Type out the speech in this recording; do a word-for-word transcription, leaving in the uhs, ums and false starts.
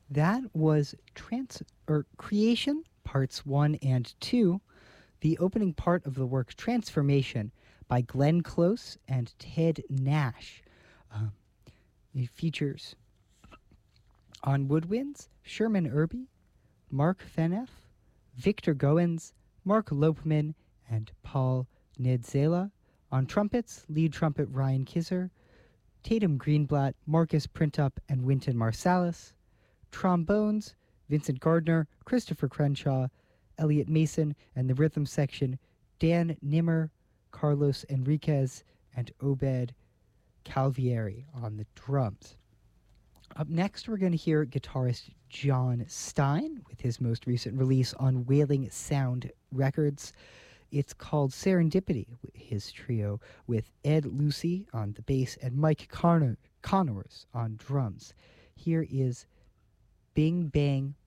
That was trans or Creation Parts one and two, the opening part of the work Transformation by Glenn Close and Ted Nash. Um, it features on woodwinds Sherman Irby, Mark Fenneff, Victor Goins, Mark Lopeman, and Paul Niedzela. On trumpets, lead trumpet Ryan Kisser, Tatum Greenblatt, Marcus Printup, and Wynton Marsalis. Trombones, Vincent Gardner, Christopher Crenshaw, Elliot Mason, and the rhythm section, Dan Nimmer, Carlos Enriquez, and Obed Calvieri on the drums. Up next, we're going to hear guitarist John Stein with his most recent release on Wailing Sound Records. It's called Serendipity, his trio with Ed Lucy on the bass and Mike Connor- Connors on drums. Here is Bing Bang